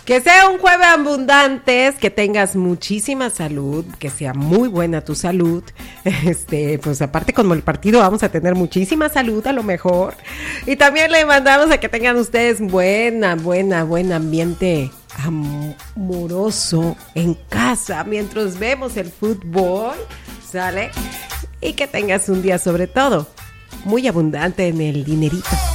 Que sea un jueves abundante, que tengas muchísima salud, que sea muy buena tu salud. Pues aparte como el partido vamos a tener muchísima salud a lo mejor. Y también le mandamos a que tengan ustedes buen ambiente amoroso en casa mientras vemos el fútbol, ¿sale? Y que tengas un día sobre todo muy abundante en el dinerito.